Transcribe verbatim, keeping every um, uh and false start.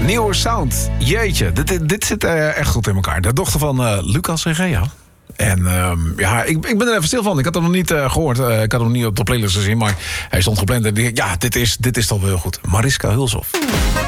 Nieuwe sound. Jeetje, dit, dit, dit zit uh, echt goed in elkaar. De dochter van uh, Lucas en Gea. En uh, ja, ik, ik ben er even stil van. Ik had hem nog niet uh, gehoord. Uh, ik had hem niet op de playlist gezien. Maar hij stond gepland. En ik dacht, ja, dit is, dit is toch wel heel goed. Mariska Hulshoff.